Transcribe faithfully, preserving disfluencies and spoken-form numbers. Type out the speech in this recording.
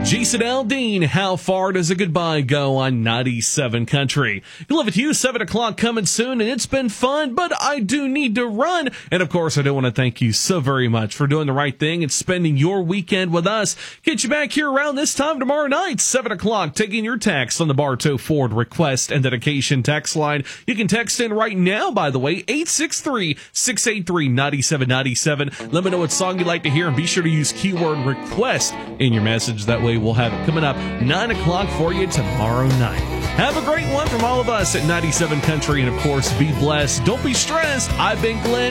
Jason Aldean, how far does a goodbye go on ninety-seven Country? You love it to you, seven o'clock coming soon, and it's been fun, but I do need to run. And of course, I do want to thank you so very much for doing the right thing and spending your weekend with us. Get you back here around this time tomorrow night, seven o'clock, taking your text on the Bartow Ford request and dedication text line. You can text in right now, by the way, eight six three, six eight three, nine seven nine seven. Let me know what song you'd like to hear, and be sure to use keyword request in your message. That way we'll have it coming up nine o'clock for you tomorrow night. Have a great one from all of us at ninety-seven Country, and of course, be blessed. Don't be stressed. I've been Glenn.